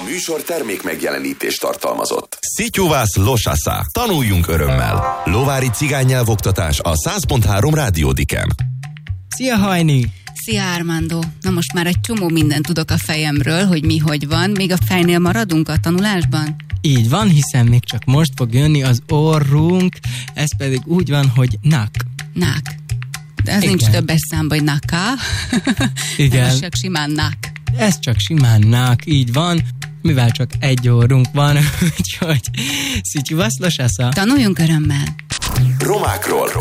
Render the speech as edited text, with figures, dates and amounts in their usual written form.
műsor termék megjelenítést tartalmazott. Szityuvász Losasza. Tanuljunk örömmel. Lovári cigánynyelvoktatás a 100.3 Rádiódiken. Szia, Hajni! Szia, Armando! Na most már egy csomó mindent tudok a fejemről, hogy mi hogy van. Még a fejnél maradunk a tanulásban? Így van, hiszen még csak most fog jönni az orrunk, ez pedig úgy van, hogy nak. Nak. De ez nincs többes számba, hogy naka. Igen. Ez csak simán nak. Ez csak simán nak, így van, mivel csak egy orrunk van, úgyhogy Szityuvász Losasza. Tanuljunk örömmel. Romákról